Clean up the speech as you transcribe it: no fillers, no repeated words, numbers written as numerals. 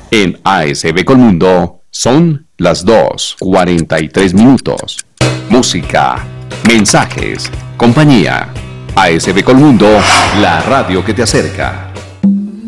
En ASB Colmundo son las 2:43 minutos. Música, mensajes, compañía. ASB Colmundo, la radio que te acerca.